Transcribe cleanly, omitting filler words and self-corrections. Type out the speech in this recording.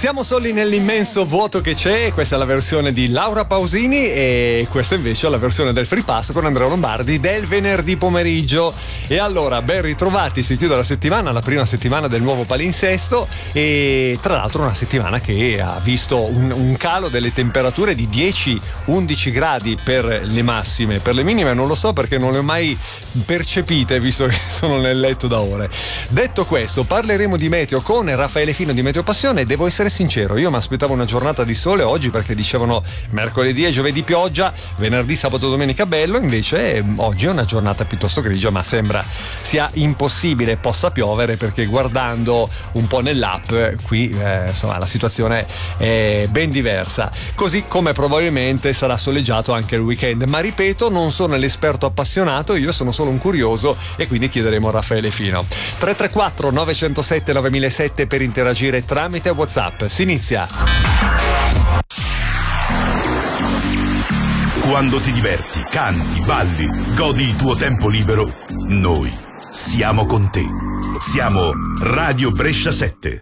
Siamo soli nell'immenso vuoto che c'è. Questa è la versione di Laura Pausini e questa invece è la versione del Free Pass con Andrea Lombardi del venerdì pomeriggio. E allora, ben ritrovati, si chiude la settimana, la prima settimana del nuovo palinsesto, e tra l'altro una settimana che ha visto un calo delle temperature di 10-11 gradi per le massime. Per le minime non lo so, perché non le ho mai percepite, visto che sono nel letto da ore. Detto questo, parleremo di meteo con Raffaele Fino di Meteo Passione. Devo essere sincero, io mi aspettavo una giornata di sole oggi, perché dicevano mercoledì e giovedì pioggia, venerdì, sabato, domenica bello. Invece oggi è una giornata piuttosto grigia, ma sembra sia impossibile possa piovere, perché guardando un po' nell'app qui insomma la situazione è ben diversa, così come probabilmente sarà soleggiato anche il weekend. Ma ripeto, non sono l'esperto appassionato, io sono solo un curioso, e quindi chiederemo a Raffaele Fino. 334 907 9007 per interagire tramite WhatsApp. Si inizia. Quando ti diverti, canti, balli, godi il tuo tempo libero, noi siamo con te. Siamo Radio Brescia 7.